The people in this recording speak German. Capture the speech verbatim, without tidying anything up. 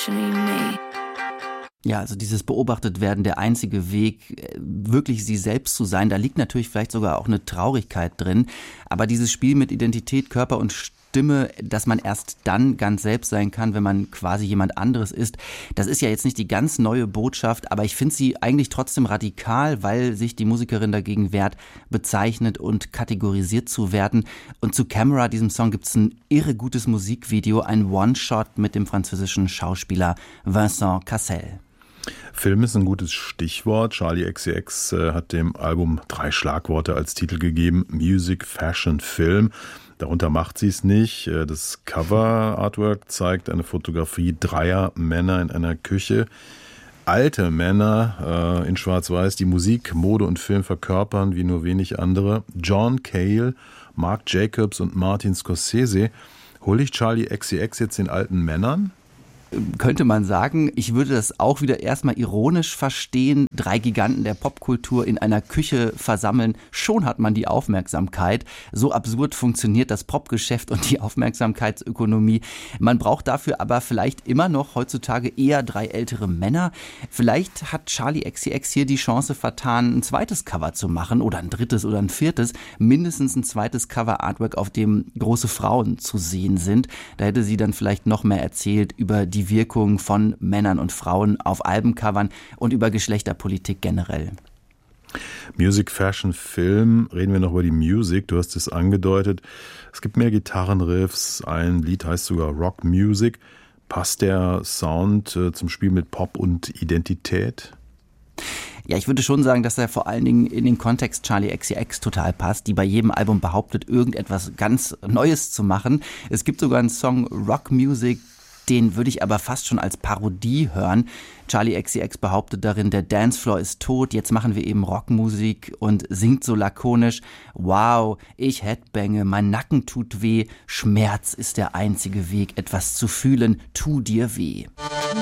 watching me. Ja, also dieses beobachtet werden, der einzige Weg, wirklich sie selbst zu sein, da liegt natürlich vielleicht sogar auch eine Traurigkeit drin. Aber dieses Spiel mit Identität, Körper und Stimme, dass man erst dann ganz selbst sein kann, wenn man quasi jemand anderes ist, das ist ja jetzt nicht die ganz neue Botschaft, aber ich finde sie eigentlich trotzdem radikal, weil sich die Musikerin dagegen wehrt, bezeichnet und kategorisiert zu werden. Und zu Camera, diesem Song, gibt es ein irre gutes Musikvideo, ein One-Shot mit dem französischen Schauspieler Vincent Cassel. Film ist ein gutes Stichwort. Charli X C X äh, hat dem Album drei Schlagworte als Titel gegeben. Music, Fashion, Film. Darunter macht sie es nicht. Das Cover-Artwork zeigt eine Fotografie dreier Männer in einer Küche. Alte Männer äh, in Schwarz-Weiß, die Musik, Mode und Film verkörpern wie nur wenig andere. John Cale, Marc Jacobs und Martin Scorsese. Hol ich Charli X C X jetzt den alten Männern? Könnte man sagen, ich würde das auch wieder erstmal ironisch verstehen. Drei Giganten der Popkultur in einer Küche versammeln, schon hat man die Aufmerksamkeit. So absurd funktioniert das Popgeschäft und die Aufmerksamkeitsökonomie. Man braucht dafür aber vielleicht immer noch heutzutage eher drei ältere Männer. Vielleicht hat Charli X C X hier die Chance vertan, ein zweites Cover zu machen oder ein drittes oder ein viertes. Mindestens ein zweites Cover-Artwork, auf dem große Frauen zu sehen sind. Da hätte sie dann vielleicht noch mehr erzählt über die die Wirkung von Männern und Frauen auf Albencovern und über Geschlechterpolitik generell. Music, Fashion, Film. Reden wir noch über die Musik. Du hast es angedeutet. Es gibt mehr Gitarrenriffs. Ein Lied heißt sogar Rock Music. Passt der Sound äh, zum Spiel mit Pop und Identität? Ja, ich würde schon sagen, dass er vor allen Dingen in den Kontext Charli X C X total passt, die bei jedem Album behauptet, irgendetwas ganz Neues zu machen. Es gibt sogar einen Song Rock Music, den würde ich aber fast schon als Parodie hören. Charli X C X behauptet darin, der Dancefloor ist tot, jetzt machen wir eben Rockmusik und singt so lakonisch: Wow, ich headbange, mein Nacken tut weh, Schmerz ist der einzige Weg, etwas zu fühlen, tu dir weh.